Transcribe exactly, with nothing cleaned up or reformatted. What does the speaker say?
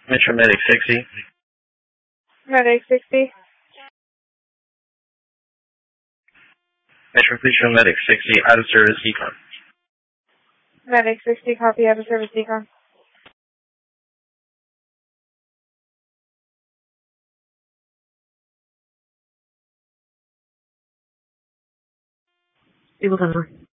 Metro Medic sixty. Medic sixty. Metro Metro Medic sixty, out of service decon. Medic sixty, copy, out of service decon. Stable ten four.